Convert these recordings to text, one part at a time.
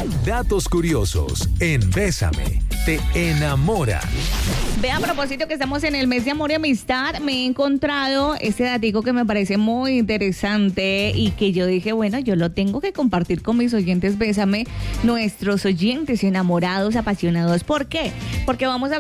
Datos curiosos en Bésame, te enamora. Ve, a propósito que estamos en el mes de amor y amistad, me he encontrado este datico que me parece muy interesante y que yo dije, bueno, yo lo tengo que compartir con mis oyentes Bésame, nuestros oyentes enamorados, apasionados. ¿Por qué? Porque vamos a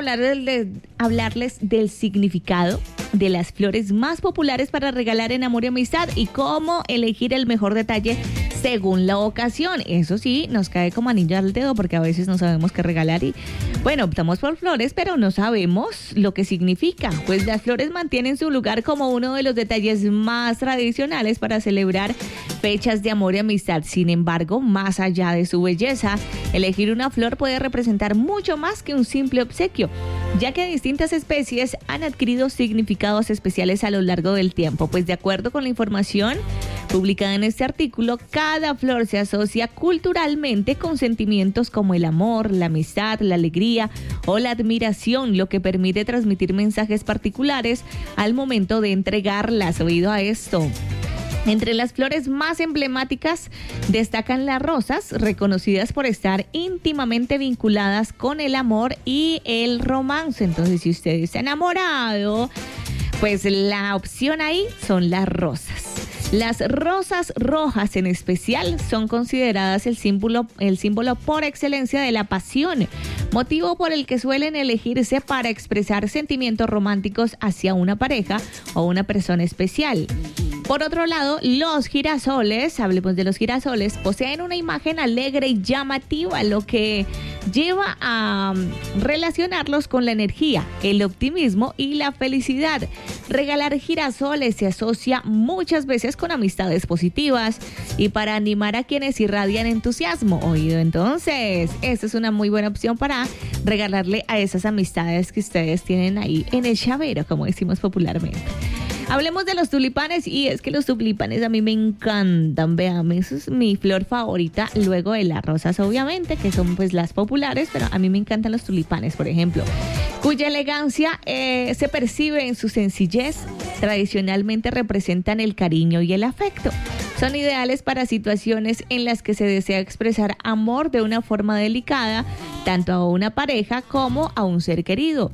hablarles del significado de las flores más populares para regalar en amor y amistad y cómo elegir el mejor detalle según la ocasión. Eso sí, nos cae como anillo al dedo porque a veces no sabemos qué regalar y, bueno, optamos por flores, pero no sabemos lo que significa. Pues las flores mantienen su lugar como uno de los detalles más tradicionales para celebrar fechas de amor y amistad. Sin embargo, más allá de su belleza, elegir una flor puede representar mucho más que un simple obsequio, ya que distintas especies han adquirido significados especiales a lo largo del tiempo. Pues de acuerdo con la información publicada en este artículo, cada flor se asocia culturalmente con sentimientos como el amor, la amistad, la alegría o la admiración, lo que permite transmitir mensajes particulares al momento de entregarlas. Oído a esto. Entre las flores más emblemáticas destacan las rosas, reconocidas por estar íntimamente vinculadas con el amor y el romance. Entonces, si usted está enamorado, pues la opción ahí son las rosas. Las rosas rojas en especial son consideradas el símbolo por excelencia de la pasión, motivo por el que suelen elegirse para expresar sentimientos románticos hacia una pareja o una persona especial. Por otro lado, los girasoles, hablemos de los girasoles, poseen una imagen alegre y llamativa, lo que lleva a relacionarlos con la energía, el optimismo y la felicidad. Regalar girasoles se asocia muchas veces con amistades positivas y para animar a quienes irradian entusiasmo. Oído, entonces, esta es una muy buena opción para regalarle a esas amistades que ustedes tienen ahí en el llavero, como decimos popularmente. Hablemos de los tulipanes, y es que los tulipanes a mí me encantan. Vean, esa es mi flor favorita, luego de las rosas obviamente, que son pues las populares, pero a mí me encantan los tulipanes, por ejemplo, cuya elegancia se percibe en su sencillez. Tradicionalmente representan el cariño y el afecto. Son ideales para situaciones en las que se desea expresar amor de una forma delicada, tanto a una pareja como a un ser querido.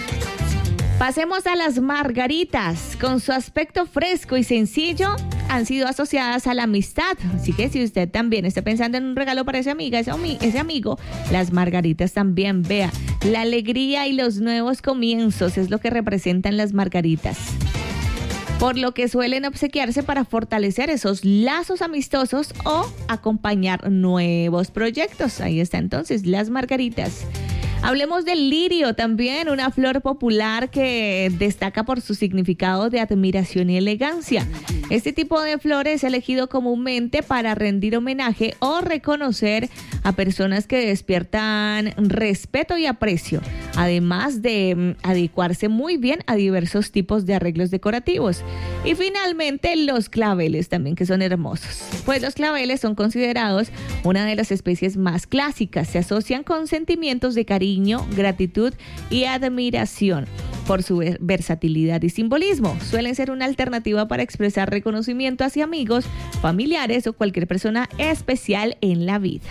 Pasemos a las margaritas. Con su aspecto fresco y sencillo, han sido asociadas a la amistad. Así que si usted también está pensando en un regalo para esa amiga, ese amigo, las margaritas también. Vea, la alegría y los nuevos comienzos es lo que representan las margaritas, por lo que suelen obsequiarse para fortalecer esos lazos amistosos o acompañar nuevos proyectos. Ahí está entonces las margaritas. Hablemos del lirio, también una flor popular que destaca por su significado de admiración y elegancia. Este tipo de flores es elegido comúnmente para rendir homenaje o reconocer a personas que despiertan respeto y aprecio, además de adecuarse muy bien a diversos tipos de arreglos decorativos. Y finalmente los claveles también, que son hermosos. Pues los claveles son considerados una de las especies más clásicas. Se asocian con sentimientos de cariño, gratitud y admiración. Por su versatilidad y simbolismo, suelen ser una alternativa para expresar reconocimiento hacia amigos, familiares o cualquier persona especial en la vida.